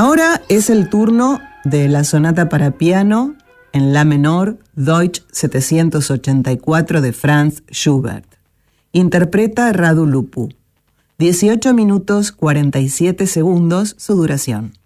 Ahora es el turno de la sonata para piano en la menor Deutsch 784 de Franz Schubert. Interpreta Radu Lupu. 18 minutos 47 segundos su duración.